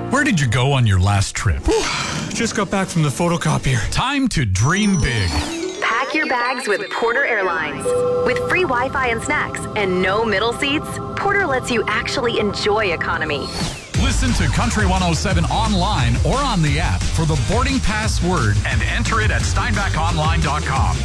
Where did you go on your last trip? Just got back from the photocopier. Time to dream big. Pack your bags with Porter Airlines. With free Wi-Fi and snacks and no middle seats, Porter lets you actually enjoy economy. Listen to Country 107 online or on the app for the boarding pass word and enter it at steinbachonline.com.